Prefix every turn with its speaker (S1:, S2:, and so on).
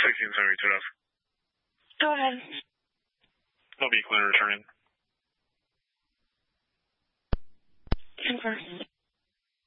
S1: 1670 turn off.
S2: Go ahead.
S1: I'll be clear returning.
S2: Confirm.